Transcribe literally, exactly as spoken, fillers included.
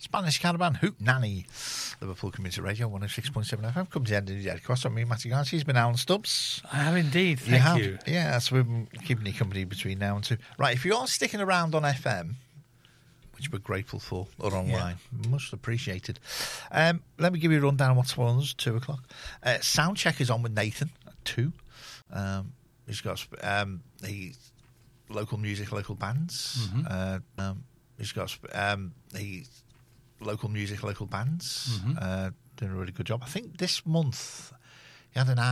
Spanish Caravan, Hoot Nanny. Liverpool Community Radio, one oh six point seven F M. Comes the end of the day. Across from me, Matty Garcia. He's been Alan Stubbs. I have indeed, thank you. Have. you. Yeah, so we've been keeping you company between now and two. Right, if you are sticking around on F M, which we're grateful for, or online, yeah. much appreciated. Um, let me give you a rundown of what's on us, two o'clock. Uh, Soundcheck is on with Nathan at two. Um, he's got um, the local music, local bands. Mm-hmm. Uh, um, he's got um, the local music, local bands. Mm-hmm. Uh, doing a really good job. I think this month he had an